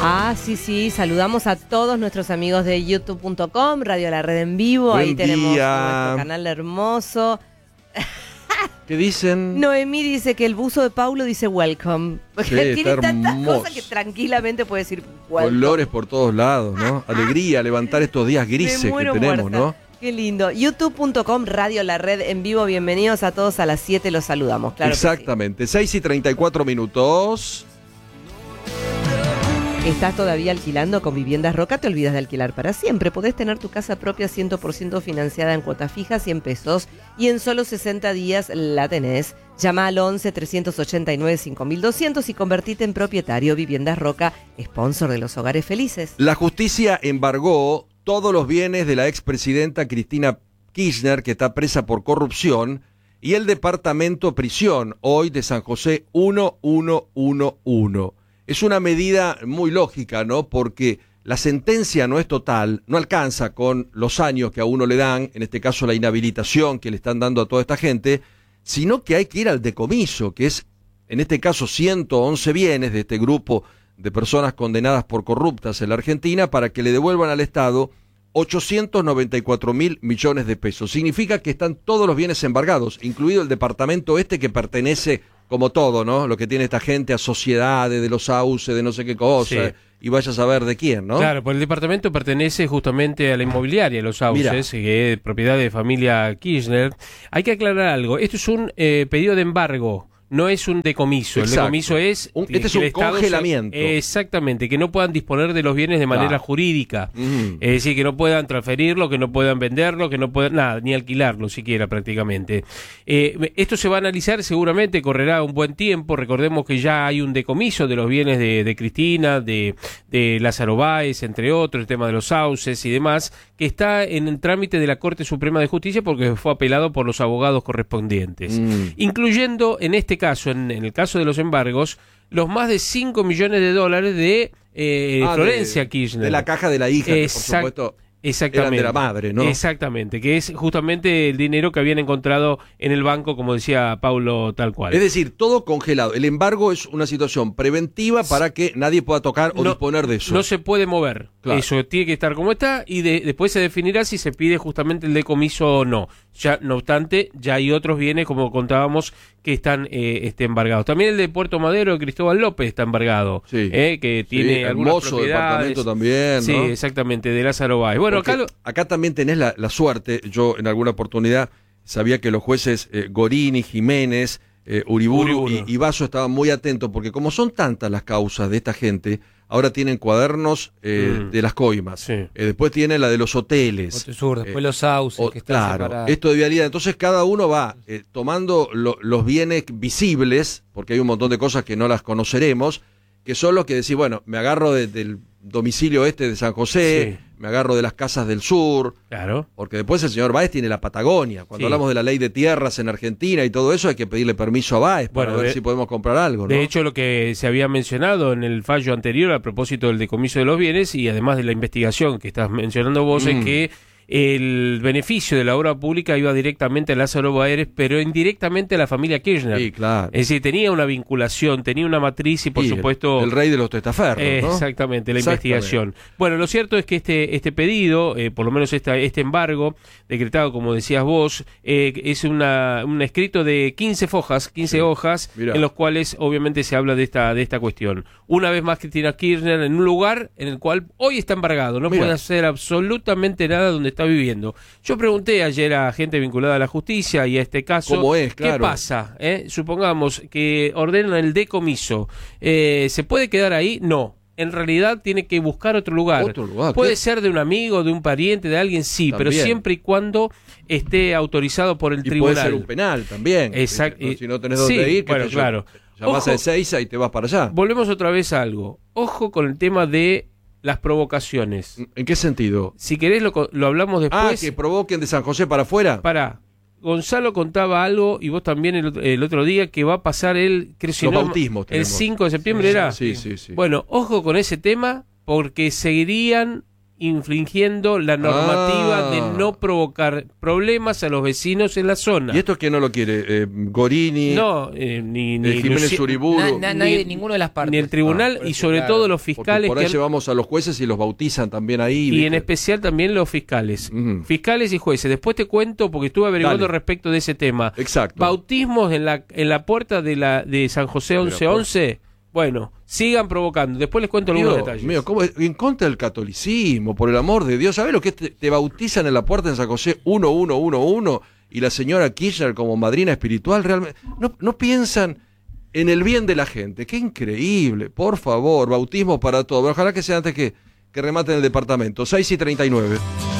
Ah, sí, saludamos a todos nuestros amigos de youtube.com, Radio La Red en Vivo, Buen ahí tenemos día. nuestro canal hermoso. ¿Qué dicen? Noemí dice que el buzo de Paulo dice welcome. Sí, Tiene está tantas hermoso. cosas que tranquilamente puede decir welcome. Colores por todos lados, ¿no? Alegría, levantar estos días grises Me que muero tenemos, muerta. ¿no? Qué lindo. youtube.com, Radio La Red en Vivo. Bienvenidos a todos a las 7, los saludamos. Claro. Exactamente. 6:34 minutos. ¿Estás todavía alquilando con Viviendas Roca? Te olvidas de alquilar para siempre. Podés tener tu casa propia 100% financiada en cuota fija, 100 pesos, y en solo 60 días la tenés. Llama al 11-389-5200 y convertite en propietario. Viviendas Roca, sponsor de los hogares felices. La justicia embargó todos los bienes de la expresidenta Cristina Kirchner, que está presa por corrupción, y el departamento prisión, hoy de San José 1111. Es una medida muy lógica, ¿no? Porque la sentencia no es total, no alcanza con los años que a uno le dan, en este caso la inhabilitación que le están dando a toda esta gente, sino que hay que ir al decomiso, que es, en este caso, 111 bienes de este grupo de personas condenadas por corruptas en la Argentina para que le devuelvan al Estado 894.000 millones de pesos. Significa que están todos los bienes embargados, incluido el departamento que pertenece, como todo, ¿no? Lo que tiene esta gente a sociedades, de los sauces, de no sé qué cosa, sí. Y vaya a saber de quién, ¿no? Claro, pues el departamento pertenece justamente a la inmobiliaria Los Sauces, que es propiedad de familia Kirchner. Hay que aclarar algo, esto es un pedido de embargo. No es un decomiso. Exacto. El decomiso es... Este es un congelamiento. Exactamente, que no puedan disponer de los bienes de manera jurídica. Es decir, que no puedan transferirlo, que no puedan venderlo, que no puedan... Nada, ni alquilarlo siquiera prácticamente. Esto se va a analizar seguramente, correrá un buen tiempo. Recordemos que ya hay un decomiso de los bienes de Cristina, de Lázaro Báez, entre otros, el tema de los sauces y demás, que está en el trámite de la Corte Suprema de Justicia porque fue apelado por los abogados correspondientes. Incluyendo en este caso, en el caso de los embargos, los más de 5 millones de dólares de Florencia Kirchner. De la caja de la hija, que por supuesto eran de la madre, ¿no? Exactamente, que es justamente el dinero que habían encontrado en el banco, como decía Paulo, tal cual. Es decir, todo congelado. El embargo es una situación preventiva para que nadie pueda tocar o disponer de eso. No se puede mover. Claro. Eso tiene que estar como está y después se definirá si se pide justamente el decomiso o no. Ya, no obstante, ya hay otros bienes, como contábamos, que están embargados. También el de Puerto Madero de Cristóbal López está embargado, sí. Que tiene algunas propiedades. Departamento también, ¿no? Sí, exactamente, de Lázaro Báez. Bueno, acá también tenés la suerte, yo en alguna oportunidad sabía que los jueces Gorini, Jiménez, Uriburu y Basso estaban muy atentos, porque como son tantas las causas de esta gente, ahora tienen cuadernos de las coimas, sí. Después tienen la de los hoteles, Sur, después los sauces, que están claro, separados. esto de vialidad. Entonces cada uno va tomando los bienes visibles, porque hay un montón de cosas que no las conoceremos, que son los que decís, bueno, me agarro del domicilio de San José, sí. Me agarro de las casas del sur, claro, porque después el señor Báez tiene la Patagonia. Cuando hablamos de la ley de tierras en Argentina y todo eso, hay que pedirle permiso a Báez para ver si podemos comprar algo, ¿no? De hecho, lo que se había mencionado en el fallo anterior a propósito del decomiso de los bienes y además de la investigación que estás mencionando vos, es que el beneficio de la obra pública iba directamente a Lázaro Báez, pero indirectamente a la familia Kirchner. Sí, claro. Es decir, tenía una vinculación, tenía una matriz y por supuesto... El rey de los testaferros, ¿no? Exactamente, la investigación. Bueno, lo cierto es que este pedido, por lo menos este embargo, decretado, como decías vos, es un escrito de 15 hojas, en los cuales obviamente se habla de esta cuestión. Una vez más, Cristina Kirchner en un lugar en el cual hoy está embargado, no puede hacer absolutamente nada donde está viviendo. Yo pregunté ayer a gente vinculada a la justicia y a este caso, ¿cómo es? Claro. ¿Qué pasa? Supongamos que ordenan el decomiso. ¿Se puede quedar ahí? No. En realidad tiene que buscar otro lugar. Puede ser de un amigo, de un pariente, de alguien, sí, también. Pero siempre y cuando esté autorizado por el tribunal. Puede ser un penal también. Exacto. Si no tenés dónde ir, bueno, claro. Llamás a Ezeiza y te vas para allá. Volvemos otra vez a algo. Ojo con el tema de las provocaciones. ¿En qué sentido? Si querés lo hablamos después. Que provoquen de San José para afuera. Gonzalo contaba algo, y vos también el otro día, que va a pasar el 5 de septiembre, ¿era? Sí. Bueno, ojo con ese tema, porque seguirían infringiendo la normativa de no provocar problemas a los vecinos en la zona. ¿Y esto quién no lo quiere? ¿Gorini? No, ni Jiménez Uriburu. Nadie de ninguna de las partes. Ni el tribunal y sobre todo los fiscales. Por ahí llevamos a los jueces y los bautizan también ahí. Y en especial también los fiscales. Fiscales y jueces. Después te cuento, porque estuve averiguando respecto de ese tema. Exacto. Bautismos en la puerta de San José 1111. Bueno, sigan provocando. Después les cuento algunos detalles. Mío, ¿cómo? En contra del catolicismo, por el amor de Dios. ¿Sabés lo que es? Te bautizan en la puerta en San José 1111 y la señora Kirchner como madrina espiritual? Realmente no piensan en el bien de la gente. ¡Qué increíble! Por favor, bautismo para todos. Ojalá que sea antes que rematen el departamento. 6:39.